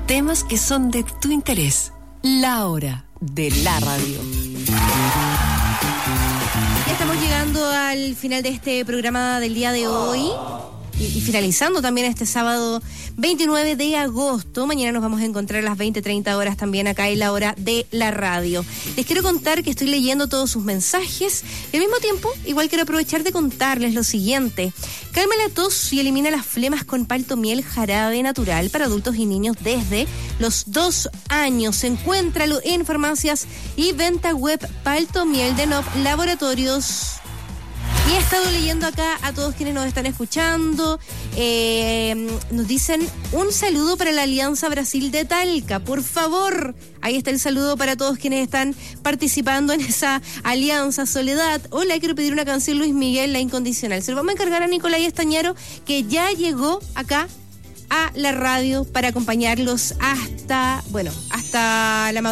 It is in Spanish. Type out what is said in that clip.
Temas que son de tu interés. La hora de la radio. Ya estamos llegando al final de este programa del día de hoy. Y finalizando también este sábado 29 de agosto. Mañana nos vamos a encontrar a las 20:30 horas también acá en la hora de la radio. Les quiero contar que estoy leyendo todos sus mensajes y al mismo tiempo igual quiero aprovechar de contarles lo siguiente. Calma la tos y elimina las flemas con Paltomiel jarabe natural para adultos y niños desde los 2 años. Encuéntralo en farmacias y venta web Paltomiel de Nop Laboratorios. Y he estado leyendo acá a todos quienes nos están escuchando. Nos dicen un saludo para la Alianza Brasil de Talca, por favor. Ahí está el saludo para todos quienes están participando en esa alianza. Soledad, hola, quiero pedir una canción Luis Miguel, La Incondicional. Se lo vamos a encargar a Nicolás Estañaro, que ya llegó acá a la radio para acompañarlos hasta la madrugada.